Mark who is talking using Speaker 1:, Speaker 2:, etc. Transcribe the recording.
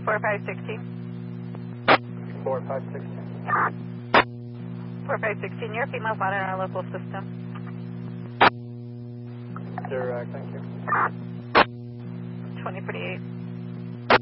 Speaker 1: 4516.
Speaker 2: 4516.
Speaker 1: 4516, you're a female flight in our local system.
Speaker 2: Direct, thank you.
Speaker 1: 2048.